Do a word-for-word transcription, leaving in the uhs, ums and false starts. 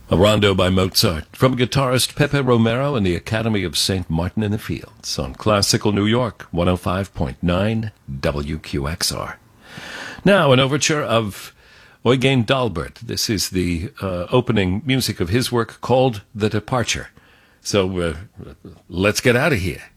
A rondo by Mozart from guitarist Pepe Romero and the Academy of Saint Martin in the Fields on Classical New York, one oh five point nine W Q X R. Now, an overture of Eugen d'Albert. This is the uh, opening music of his work called The Departure. So uh, let's get out of here.